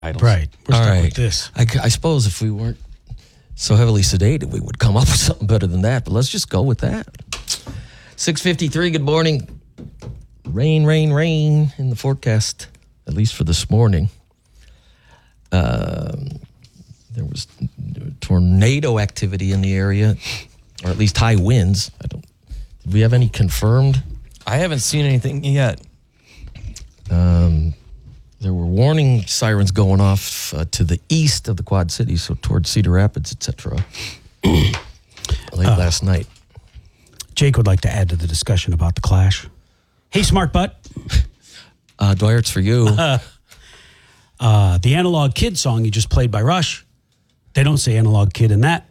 titles. Right. We're All stuck right. with this. I suppose if we weren't so heavily sedated, we would come up with something better than that. But let's just go with that. 6:53. Good morning. Rain in the forecast, at least for this morning. There was tornado activity in the area, or at least high winds. Did we have any confirmed? I haven't seen anything yet. There were warning sirens going off to the east of the Quad Cities, so towards Cedar Rapids, etc. late last night. Jake would like to add to the discussion about the Clash. Hey, smart butt. Dwyer, it's for you. The Analog Kid song you just played by Rush, they don't say Analog Kid in that.